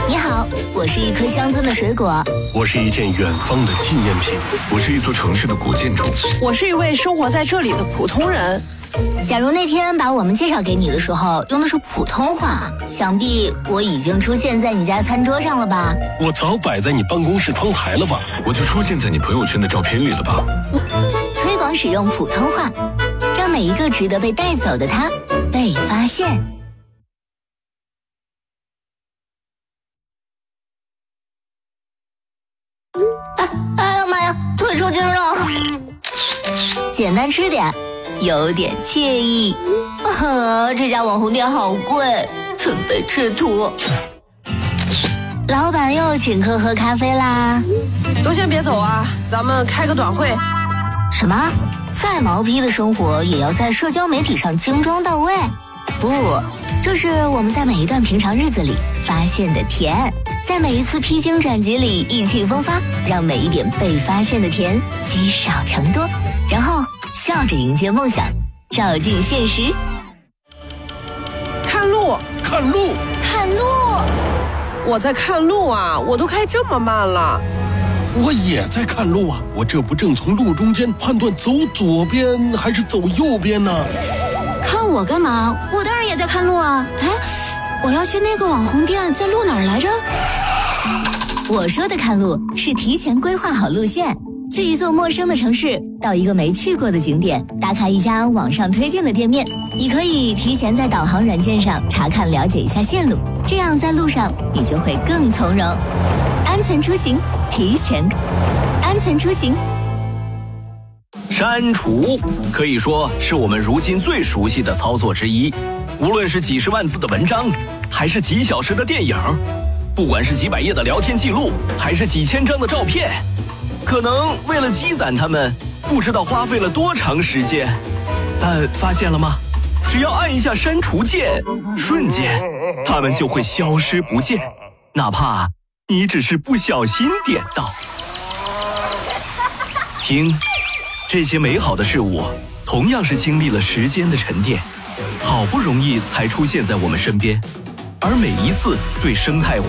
你好，我是一颗乡村的水果。 我是一件远方的纪念品。 我是一座城市的古建筑。 我是一位生活在这里的普通人。 假如那天把我们介绍给你的时候用的是普通话，想必我已经出现在你家餐桌上了吧？ 我早摆在你办公室窗台了吧？ 我就出现在你朋友圈的照片里了吧？ 推广使用普通话，让每一个值得被带走的他被发现。哎呀妈呀，腿抽筋了！简单吃点，有点惬意。这家网红店好贵，准备吃土。老板又请客喝咖啡啦。 都先别走啊，咱们开个短会。 什么？再毛坯的生活也要在社交媒体上精装到位？不，这是我们在每一段平常日子里发现的甜，在每一次披荆斩棘里意气风发，让每一点被发现的甜积少成多，然后笑着迎接梦想，照进现实。 看路， 看路， 看路！ 我在看路啊，我都开这么慢了。 我也在看路啊，我这不正从路中间判断走左边还是走右边呢？ 看我干嘛？我当然也在看路啊！哎，我要去那个网红店，在路哪儿来着？我说的看路是提前规划好路线，去一座陌生的城市，到一个没去过的景点，打卡一家网上推荐的店面。你可以提前在导航软件上查看了解一下线路，这样在路上你就会更从容。安全出行，提前安全出行。 删除可以说是我们如今最熟悉的操作之一，无论是几十万字的文章，还是几小时的电影，不管是几百页的聊天记录，还是几千张的照片，可能为了积攒它们，不知道花费了多长时间。但发现了吗？只要按一下删除键，瞬间它们就会消失不见，哪怕你只是不小心点到。听，这些美好的事物同样是经历了时间的沉淀，好不容易才出现在我们身边，而每一次对生态